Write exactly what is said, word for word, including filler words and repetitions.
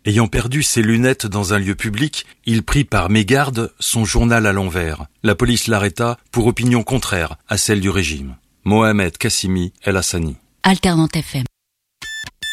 Ayant perdu ses lunettes dans un lieu public, il prit par mégarde son journal à l'envers. La police l'arrêta pour opinion contraire à celle du régime. Mohamed Kassimi El Hassani. Alternante F M.